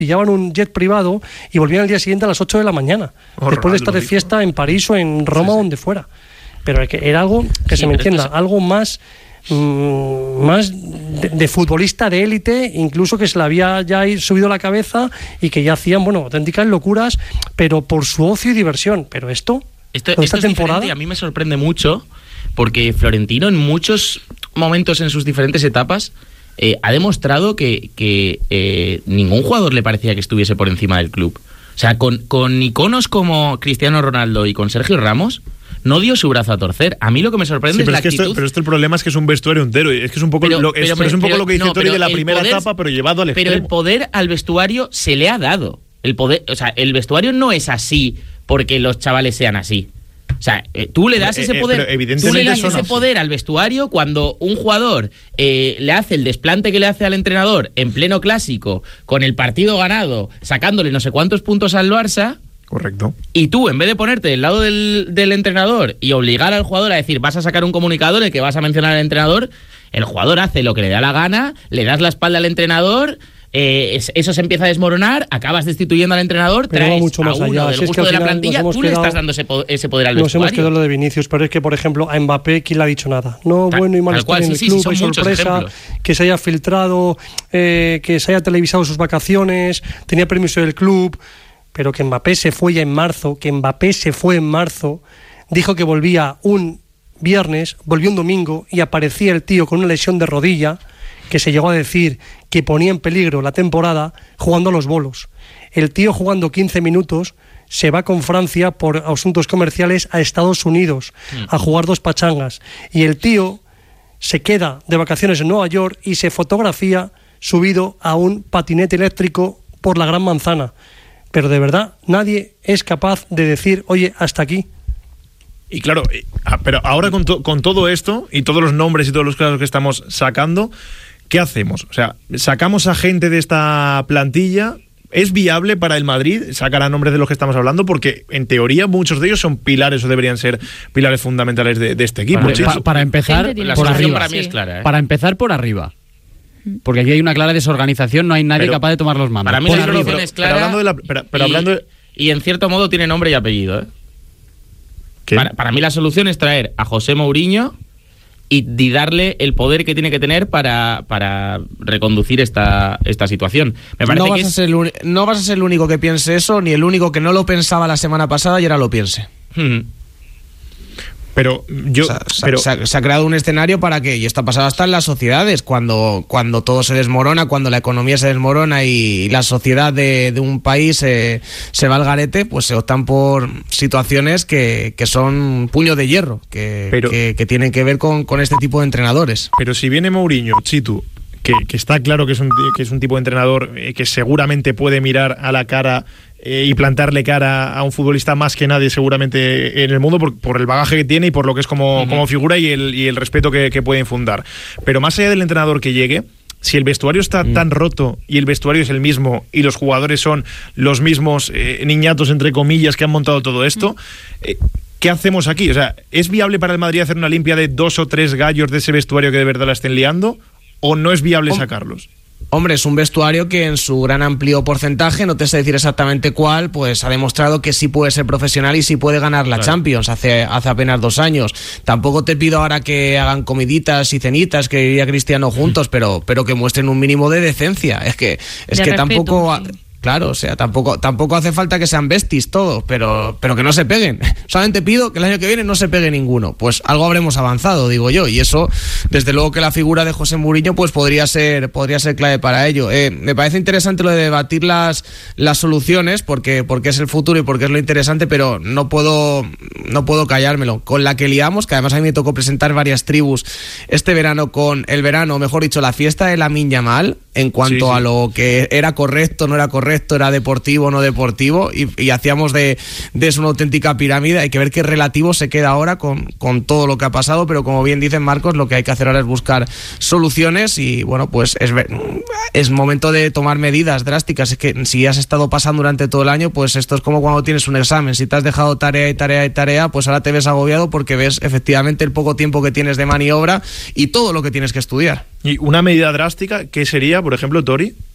pillaban un jet privado y volvían al día siguiente a las 8 de la mañana, después de estar de fiesta en París o en Roma o donde fuera. Pero era algo que se me entienda, algo más de futbolista de élite, incluso que se le había ya subido la cabeza y que ya hacían, auténticas locuras, pero por su ocio y diversión. Pero esta temporada, a mí me sorprende mucho, porque Florentino en muchos momentos en sus diferentes etapas ha demostrado que ningún jugador le parecía que estuviese por encima del club. O sea, con iconos como Cristiano Ronaldo y con Sergio Ramos no dio su brazo a torcer. A mí lo que me sorprende es la actitud. Pero el problema es que es un vestuario entero. Es que es un poco lo que dice Tori de la primera etapa, pero llevado al extremo. Pero el poder al vestuario se le ha dado. El poder, o sea, el vestuario no es así porque los chavales sean así. O sea, tú le das ese poder. Tú le das ese poder al vestuario cuando un jugador le hace el desplante que le hace al entrenador en pleno clásico, con el partido ganado, sacándole no sé cuántos puntos al Barça. Correcto. Y tú, en vez de ponerte del lado del entrenador y obligar al jugador a decir, vas a sacar un comunicado en el que vas a mencionar al entrenador, el jugador hace lo que le da la gana, le das la espalda al entrenador, eso se empieza a desmoronar, acabas destituyendo al entrenador, pero traes mucho más a uno allá. del gusto de la plantilla, tú le estás dando ese poder al vestuario. Nos hemos quedado lo de Vinicius, pero es que, por ejemplo, a Mbappé, ¿quién le ha dicho nada? No, bueno y mal estar en el club, hay sorpresa, que se haya filtrado, que se haya televisado sus vacaciones, tenía permiso del club. Pero que Mbappé se fue ya en marzo, dijo que volvía un viernes, volvió un domingo y aparecía el tío con una lesión de rodilla que se llegó a decir que ponía en peligro la temporada jugando a los bolos. El tío, jugando 15 minutos, se va con Francia por asuntos comerciales a Estados Unidos a jugar 2 pachangas. Y el tío se queda de vacaciones en Nueva York y se fotografía subido a un patinete eléctrico por la Gran Manzana. Pero de verdad, nadie es capaz de decir, oye, hasta aquí. Y claro, pero ahora con todo esto y todos los nombres y todos los casos que estamos sacando, ¿qué hacemos? O sea, sacamos a gente de esta plantilla. ¿Es viable para el Madrid sacar a nombres de los que estamos hablando? Porque en teoría muchos de ellos son pilares o deberían ser pilares fundamentales de este equipo. Para empezar, por arriba. Para mí es clara, Para empezar por arriba. Porque aquí hay una clara desorganización, no hay nadie capaz de tomar los mandos. Para mí la solución es clara, y en cierto modo tiene nombre y apellido. Para mí la solución es traer a José Mourinho y darle el poder que tiene que tener para reconducir esta situación. Me parece no vas a ser el único que piense eso, ni el único que no lo pensaba la semana pasada y ahora lo piense. Pero se ha creado un escenario para que, y esto ha pasado hasta en las sociedades, cuando todo se desmorona, cuando la economía se desmorona y la sociedad de un país se va al garete, pues se optan por situaciones que son puño de hierro, que tienen que ver con este tipo de entrenadores. Pero si viene Mourinho, Chitu, que está claro que es un tipo de entrenador que seguramente puede mirar a la cara y plantarle cara a un futbolista más que nadie seguramente en el mundo por el bagaje que tiene y por lo que es como figura y el respeto que puede infundar. Pero más allá del entrenador que llegue, si el vestuario está tan roto y el vestuario es el mismo y los jugadores son los mismos niñatos, entre comillas, que han montado todo esto, ¿qué hacemos aquí? O sea, ¿es viable para el Madrid hacer una limpia de 2 o 3 gallos de ese vestuario que de verdad la estén liando? ¿O no es viable sacarlos? Hombre, es un vestuario que en su gran amplio porcentaje, no te sé decir exactamente cuál, pues ha demostrado que sí puede ser profesional y sí puede ganar la Champions hace apenas 2 años. Tampoco te pido ahora que hagan comiditas y cenitas, que diría Cristiano, juntos, pero que muestren un mínimo de decencia. Es que respeto, tampoco... Sí. Claro, o sea, tampoco hace falta que sean besties todos, pero que no se peguen. Solamente pido que el año que viene no se pegue ninguno. Pues algo habremos avanzado, digo yo, y eso, desde luego que la figura de José Mourinho pues podría ser clave para ello. Me parece interesante lo de debatir las soluciones, porque es el futuro y porque es lo interesante, pero no puedo callármelo. Con la que liamos, que además a mí me tocó presentar varias tribus este verano con el verano, mejor dicho, la fiesta de Lamine Yamal, en cuanto a lo que era correcto, no era correcto, era deportivo, no deportivo, y hacíamos de eso una auténtica pirámide. Hay que ver qué relativo se queda ahora con todo lo que ha pasado, pero como bien dicen, Marcos, lo que hay que hacer ahora es buscar soluciones y bueno, pues es momento de tomar medidas drásticas. Es que si has estado pasando durante todo el año, pues esto es como cuando tienes un examen, si te has dejado tarea, pues ahora te ves agobiado porque ves efectivamente el poco tiempo que tienes de maniobra y todo lo que tienes que estudiar. Y una medida drástica, ¿qué sería, por ejemplo, Tori?